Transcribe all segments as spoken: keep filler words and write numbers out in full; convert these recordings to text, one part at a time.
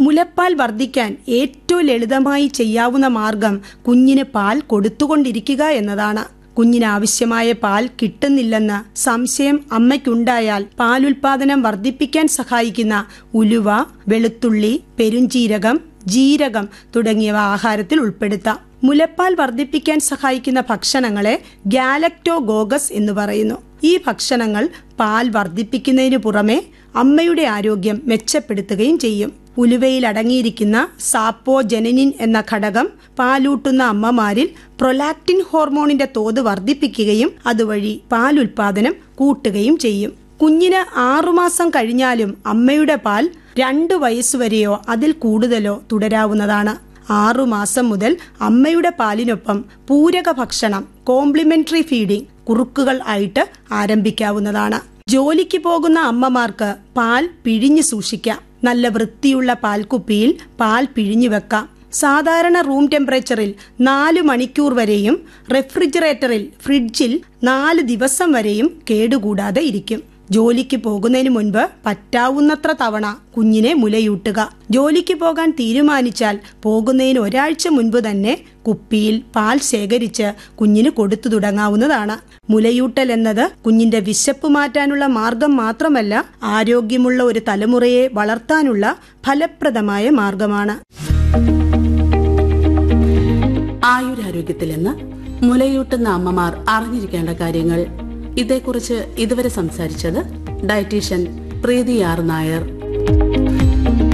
മുലപ്പാൽ വർദ്ധിക്കാൻ ഏറ്റവും ലളിതമായി ചെയ്യാവുന്ന മാർഗം കുഞ്ഞിന് പാൽ കൊടുത്തുകൊണ്ടിരിക്കുക എന്നതാണ്. കുഞ്ഞിനാവശ്യമായ പാൽ കിട്ടുന്നില്ലെന്ന് സംശയം അമ്മയ്ക്കുണ്ടായാൽ പാലുൽപാദനം വർദ്ധിപ്പിക്കാൻ സഹായിക്കുന്ന ഉലുവ, വെളുത്തുള്ളി, പെരുംജീരകം, ജീരകം തുടങ്ങിയവ ആഹാരത്തിൽ ഉൾപ്പെടുത്താം. മുലപ്പാൽ വർദ്ധിപ്പിക്കാൻ സഹായിക്കുന്ന ഭക്ഷണങ്ങളെ ഗാലക്ടോഗോഗസ് എന്ന് പറയുന്നു. ഈ ഭക്ഷണങ്ങൾ പാൽ വർദ്ധിപ്പിക്കുന്നതിനു പുറമെ അമ്മയുടെ ആരോഗ്യം മെച്ചപ്പെടുത്തുകയും ചെയ്യും. ഉലുവയിൽ അടങ്ങിയിരിക്കുന്ന സാപ്പോജെനിൻ എന്ന ഘടകം പാലൂട്ടുന്ന അമ്മമാരിൽ പ്രൊലാക്റ്റിൻ ഹോർമോണിന്റെ തോത് വർദ്ധിപ്പിക്കുകയും അതുവഴി പാലുൽപാദനം കൂട്ടുകയും ചെയ്യും. കുഞ്ഞിന് ആറുമാസം കഴിഞ്ഞാലും അമ്മയുടെ പാൽ രണ്ടു വയസ്സുവരെയോ അതിൽ കൂടുതലോ തുടരാവുന്നതാണ്. ആറുമാസം മുതൽ അമ്മയുടെ പാലിനൊപ്പം പൂരക ഭക്ഷണം കോംപ്ലിമെന്ററി ഫീഡിംഗ് കുറുക്കുകൾ ആയിട്ട് ആരംഭിക്കാവുന്നതാണ്. ജോലിക്ക് പോകുന്ന അമ്മമാർക്ക് പാൽ പിഴിഞ്ഞു സൂക്ഷിക്കാം. നല്ല വൃത്തിയുള്ള പാൽക്കുപ്പിയിൽ പാൽ പിഴിഞ്ഞു വെക്കാം. സാധാരണ റൂം ടെമ്പറേച്ചറിൽ നാലു മണിക്കൂർ വരെയും റെഫ്രിജറേറ്ററിൽ ഫ്രിഡ്ജിൽ നാല് ദിവസം വരെയും കേടുകൂടാതെ ഇരിക്കും. ജോലിക്ക് പോകുന്നതിന് മുൻപ് പറ്റാവുന്നത്ര തവണ കുഞ്ഞിനെ മുലയൂട്ടുക. ജോലിക്ക് പോകാൻ തീരുമാനിച്ചാൽ പോകുന്നതിന് ഒരാഴ്ച മുൻപ് തന്നെ കുപ്പിയിൽ പാൽ ശേഖരിച്ച് കുഞ്ഞിന് കൊടുത്തു തുടങ്ങാവുന്നതാണ്. മുലയൂട്ടൽ എന്നത് കുഞ്ഞിന്റെ വിശപ്പ് മാറ്റാനുള്ള മാർഗം മാത്രമല്ല, ആരോഗ്യമുള്ള ഒരു തലമുറയെ വളർത്താനുള്ള ഫലപ്രദമായ മാർഗമാണ്. ആയുരാരോഗ്യത്തിൽ നിന്ന് മുലയൂട്ടുന്ന അമ്മമാർ അറിഞ്ഞിരിക്കേണ്ട കാര്യങ്ങൾ. ഇതേക്കുറിച്ച് ഇതുവരെ സംസാരിച്ചത് ഡയറ്റീഷ്യൻ പ്രീതി ആർ നായർ.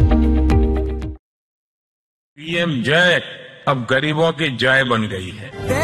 पीएम जय अब गरीबों की जय बन गई है.